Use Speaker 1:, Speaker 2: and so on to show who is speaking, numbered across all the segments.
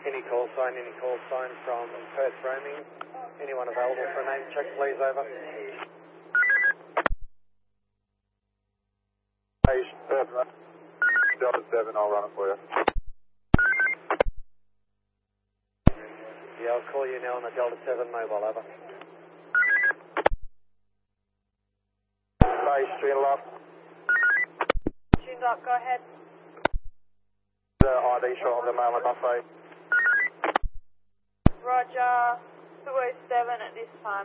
Speaker 1: Any call sign from Perth roaming. Anyone available for a name check, please, over.
Speaker 2: Hey, Perth, Delta 7, I'll run it for you.
Speaker 1: Yeah, I'll call you now on the Delta 7 mobile, over.
Speaker 2: Base, tune up.
Speaker 3: Tuned up, go ahead.
Speaker 2: The ID shot on the mail at buffet.
Speaker 3: Roger, 207 at this time.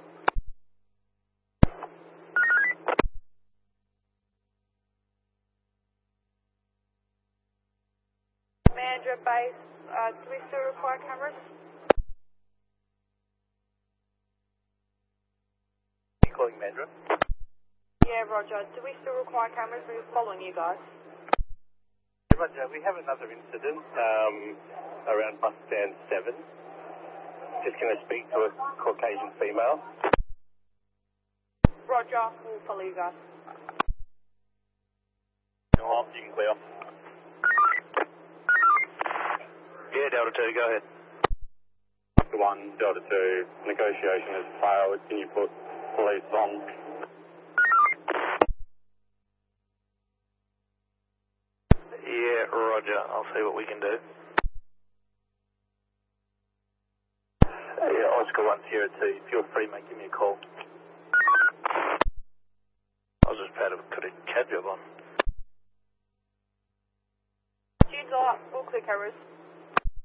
Speaker 3: Mandra base, do we still require cameras?
Speaker 2: You calling Mandra?
Speaker 3: Yeah, Roger. Do we still require cameras? We're following you guys.
Speaker 2: Roger, we have another incident around bus stand 7. Just going to speak to a Caucasian female.
Speaker 3: Roger, we'll follow you guys.
Speaker 2: You can clear. Yeah, Delta 2, go ahead. 1, Delta 2, negotiation has failed. Can you put police on? Yeah, Roger. I'll see what we can do. Yeah, Oscar 102. Feel free, mate. Give me a call. I was just proud of put a cab job on.
Speaker 3: Tuned up, all clear cameras.